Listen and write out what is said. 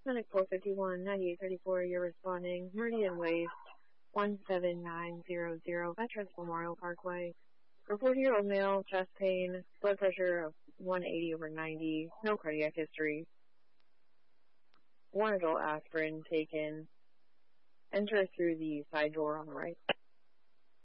Clinic 451, 9834, you're responding. Meridian Waste, 17900, Veterans Memorial Parkway. 40-year-old male, chest pain, blood pressure of 180/90, no cardiac history. 1 adult aspirin taken. Enter through the side door on the right.